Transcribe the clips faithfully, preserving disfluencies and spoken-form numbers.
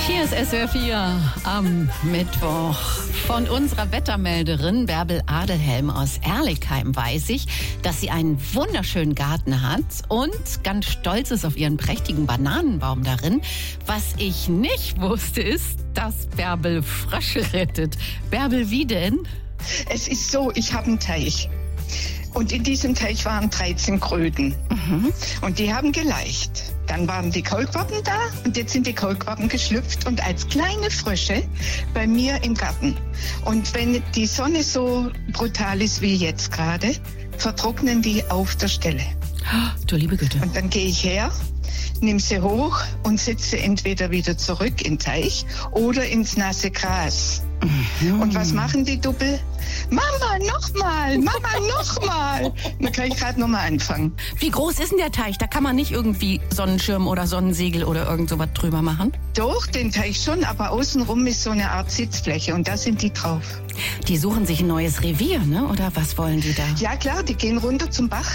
Hier ist S W R vier am Mittwoch. Von unserer Wettermelderin Bärbel Adelhelm aus Erlikheim weiß ich, dass sie einen wunderschönen Garten hat und ganz stolz ist auf ihren prächtigen Bananenbaum darin. Was ich nicht wusste, ist, dass Bärbel Frösche rettet. Bärbel, wie denn? Es ist so, ich habe einen Teich. Und in diesem Teich waren dreizehn Kröten. Mhm. Und die haben geleicht. Dann waren die Kaulquappen da und jetzt sind die Kaulquappen geschlüpft und als kleine Frösche bei mir im Garten. Und wenn die Sonne so brutal ist wie jetzt gerade, vertrocknen die auf der Stelle. Du liebe Güte. Und dann gehe ich her, nimm sie hoch und setze sie entweder wieder zurück in den Teich oder ins nasse Gras. Mhm. Und was machen die Doppel? Mama, nochmal, Mama, nochmal. Dann kann ich gerade nochmal anfangen. Wie groß ist denn der Teich? Da kann man nicht irgendwie Sonnenschirm oder Sonnensegel oder irgend sowas drüber machen? Doch, den Teich schon, aber außenrum ist so eine Art Sitzfläche und da sind die drauf. Die suchen sich ein neues Revier, ne? Oder was wollen die da? Ja klar, die gehen runter zum Bach.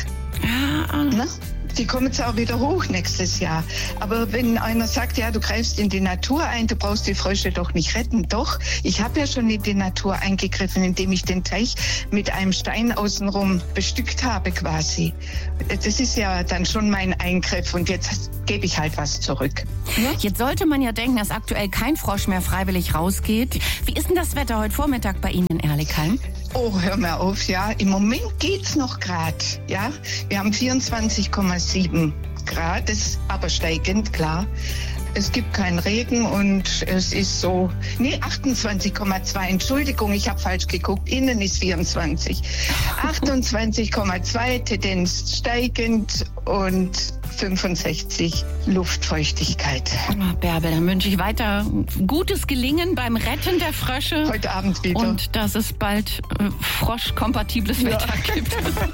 Ah. Na? Die kommen jetzt auch wieder hoch nächstes Jahr. Aber wenn einer sagt, ja, du greifst in die Natur ein, du brauchst die Frösche doch nicht retten. Doch, ich habe ja schon in die Natur eingegriffen, indem ich den Teich mit einem Stein außenrum bestückt habe quasi. Das ist ja dann schon mein Eingriff und jetzt gebe ich halt was zurück. Ja? Jetzt sollte man ja denken, dass aktuell kein Frosch mehr freiwillig rausgeht. Wie ist denn das Wetter heute Vormittag bei Ihnen in Erlikheim? Oh, hör mal auf, ja. Im Moment geht's noch grad, ja. Wir haben vierundzwanzig Komma sieben Grad, das ist aber steigend, klar. Es gibt keinen Regen und es ist so, nee, achtundzwanzig Komma zwei, Entschuldigung, ich habe falsch geguckt, innen ist vierundzwanzig. achtundzwanzig Komma zwei, Tendenz steigend und fünfundsechzig Luftfeuchtigkeit. Oh, Bärbel, dann wünsche ich weiter gutes Gelingen beim Retten der Frösche. Heute Abend wieder. Und dass es bald äh, froschkompatibles Wetter ja. gibt.